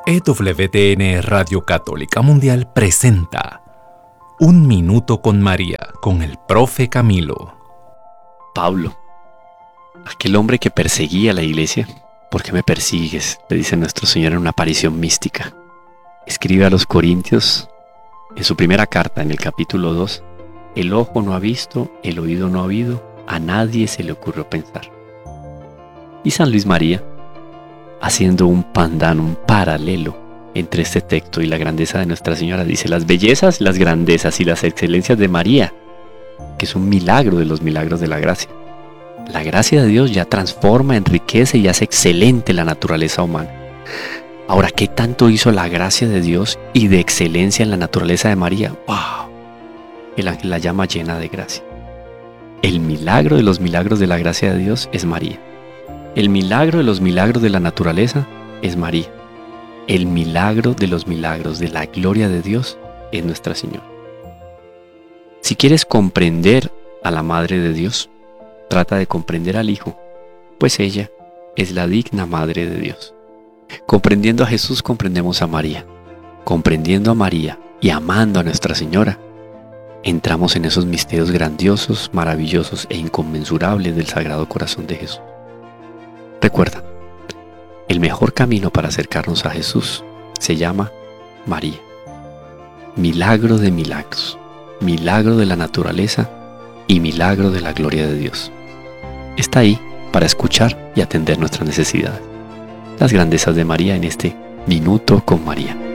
EWTN Radio Católica Mundial presenta Un Minuto con María, con el Profe Camilo. Pablo, aquel hombre que perseguía a la iglesia. ¿Por qué me persigues?, le dice nuestro Señor en una aparición mística. Escribe a los Corintios, en su primera carta, en el capítulo 2, el ojo no ha visto, el oído no ha oído, a nadie se le ocurrió pensar. Y San Luis María, haciendo un pandano, un paralelo entre este texto y la grandeza de Nuestra Señora, dice: las bellezas, las grandezas y las excelencias de María, que es un milagro de los milagros de la gracia. La gracia de Dios ya transforma, enriquece y hace excelente la naturaleza humana. Ahora, ¿qué tanto hizo la gracia de Dios y de excelencia en la naturaleza de María? ¡Wow! El ángel la llama llena de gracia. El milagro de los milagros de la gracia de Dios es María. El milagro de los milagros de la naturaleza es María. El milagro de los milagros de la gloria de Dios es Nuestra Señora. Si quieres comprender a la Madre de Dios, trata de comprender al Hijo, pues ella es la digna Madre de Dios. Comprendiendo a Jesús, comprendemos a María. Comprendiendo a María y amando a Nuestra Señora, entramos en esos misterios grandiosos, maravillosos e inconmensurables del Sagrado Corazón de Jesús. Recuerda, el mejor camino para acercarnos a Jesús se llama María. Milagro de milagros, milagro de la naturaleza y milagro de la gloria de Dios. Está ahí para escuchar y atender nuestras necesidades. Las grandezas de María en este Minuto con María.